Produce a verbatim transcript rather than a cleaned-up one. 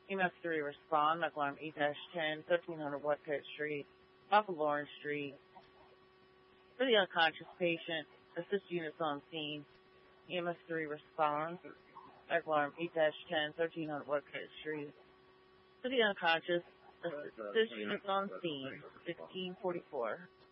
E M S three respond, medical alarm E ten, thirteen hundred Westgate Street, off of Lawrence Street. For the unconscious patient, assist units on scene. E M S three responds, medical alarm E ten, thirteen hundred Westgate Street. For the unconscious, assist units on scene, sixteen forty-four.